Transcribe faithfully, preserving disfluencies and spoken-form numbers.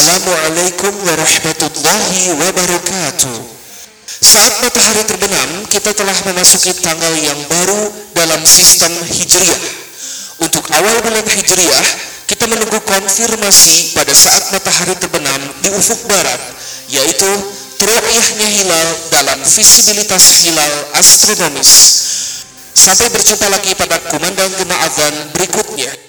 Assalamualaikum warahmatullahi wabarakatuh. Saat matahari terbenam, kita telah memasuki tanggal yang baru dalam sistem Hijriah. Untuk awal bulan Hijriah, kita menunggu konfirmasi pada saat matahari terbenam di ufuk barat, yaitu teru'yahnya hilal dalam visibilitas hilal astronomis. Sampai berjumpa lagi pada kumandang Gemah Adzan berikutnya.